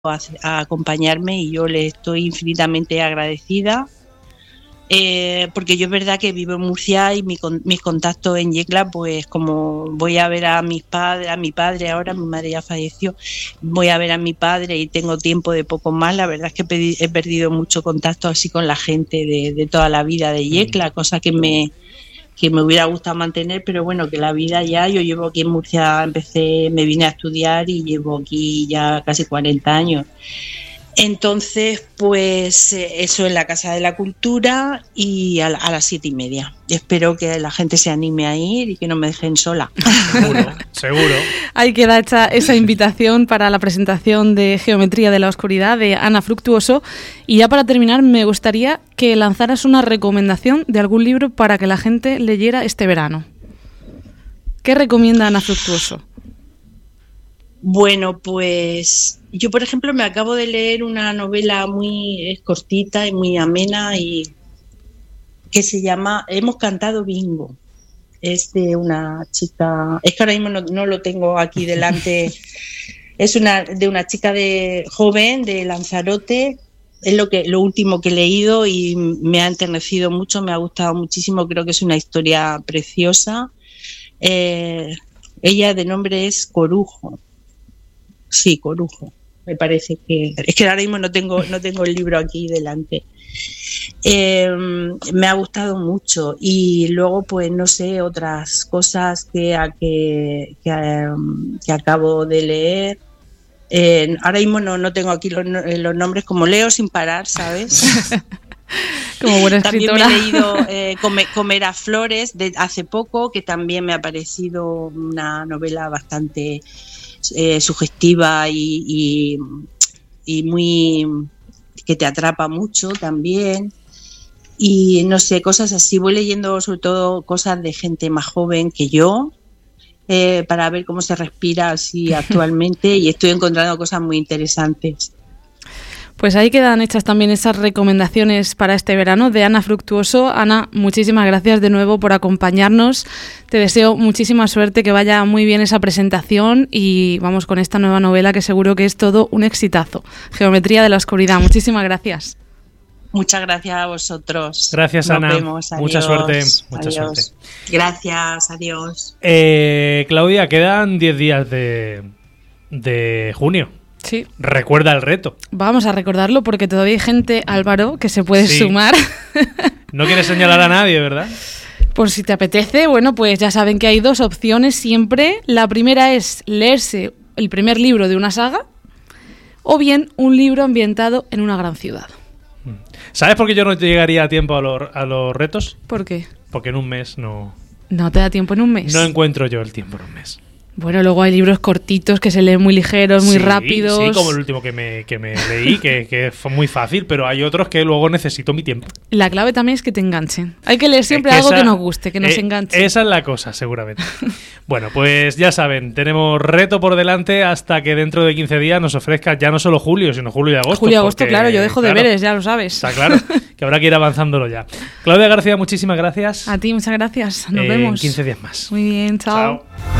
a acompañarme y yo le estoy infinitamente agradecida. Porque yo es verdad que vivo en Murcia y mis contactos en Yecla, pues como voy a ver a mis padres, a mi padre ahora, mi madre ya falleció, voy a ver a mi padre y tengo tiempo de poco más, la verdad es que he perdido mucho contacto así con la gente de toda la vida de Yecla, cosa que me hubiera gustado mantener, pero bueno, que la vida ya, yo llevo aquí en Murcia, me vine a estudiar y llevo aquí ya casi 40 años. Entonces, pues eso en la Casa de la Cultura y a las 7:30. Espero que la gente se anime a ir y que no me dejen sola. Seguro. Ahí queda hecha esa invitación para la presentación de Geometría de la Oscuridad de Ana Fructuoso. Y ya para terminar, me gustaría que lanzaras una recomendación de algún libro para que la gente leyera este verano. ¿Qué recomienda Ana Fructuoso? Bueno, pues yo, por ejemplo, me acabo de leer una novela es cortita y muy amena y que se llama Hemos cantado bingo. Es de una chica, es que ahora mismo no lo tengo aquí delante, es de una chica joven de Lanzarote. Es lo último que he leído y me ha enternecido mucho, me ha gustado muchísimo, creo que es una historia preciosa. Ella de nombre es Corujo. Sí, Corujo, me parece que... Es que ahora mismo no tengo el libro aquí delante. Me ha gustado mucho y luego, pues no sé, otras cosas que acabo de leer. Ahora mismo no tengo aquí los nombres, como leo sin parar, ¿sabes? Como buena escritora. También me he leído Comer a Flores de hace poco, que también me ha parecido una novela bastante... sugestiva y muy que te atrapa mucho también y no sé, cosas así. Voy leyendo sobre todo cosas de gente más joven que yo para ver cómo se respira así actualmente y estoy encontrando cosas muy interesantes. Pues ahí quedan hechas también esas recomendaciones para este verano de Ana Fructuoso. Ana, muchísimas gracias de nuevo por acompañarnos. Te deseo muchísima suerte, que vaya muy bien esa presentación y vamos con esta nueva novela que seguro que es todo un exitazo. Geometría de la Oscuridad. Muchísimas gracias. Muchas gracias a vosotros. Gracias, Ana. Nos vemos. Adiós. Mucha suerte. Adiós. Gracias, adiós. Claudia, quedan 10 días de junio. Sí. Recuerda el reto. Vamos a recordarlo porque todavía hay gente, Álvaro, que se puede sumar. No quieres señalar a nadie, ¿verdad? Por si te apetece, bueno, pues ya saben que hay 2 opciones siempre. La primera es leerse el primer libro de una saga o bien un libro ambientado en una gran ciudad. ¿Sabes por qué yo no llegaría a tiempo a los retos? ¿Por qué? Porque en un mes no... ¿No te da tiempo en un mes? No encuentro yo el tiempo en un mes. Bueno, luego hay libros cortitos que se leen muy ligeros, muy rápidos. Sí, como el último que me leí, que fue muy fácil, pero hay otros que luego necesito mi tiempo. La clave también es que te enganchen. Hay que leer siempre algo que nos guste, que nos enganche. Esa es la cosa, seguramente. Bueno, pues ya saben, tenemos reto por delante hasta que dentro de 15 días nos ofrezca ya no solo julio, sino julio y agosto. Julio y agosto, claro, yo dejo deberes, ya lo sabes. Está claro, que habrá que ir avanzándolo ya. Claudia García, muchísimas gracias. A ti, muchas gracias. Nos vemos. En 15 días más. Muy bien, chao. Chao.